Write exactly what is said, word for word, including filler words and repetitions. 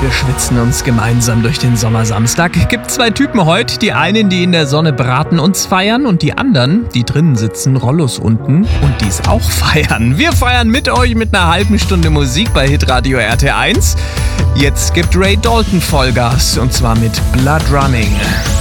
Wir schwitzen uns gemeinsam durch den Sommersamstag. Gibt zwei Typen heute. Die einen, die in der Sonne braten und feiern, und die anderen, die drinnen sitzen, Rollos unten und dies auch feiern. Wir feiern mit euch mit einer halben Stunde Musik bei Hitradio R T eins. Jetzt gibt Ray Dalton Vollgas, und zwar mit Blood Running.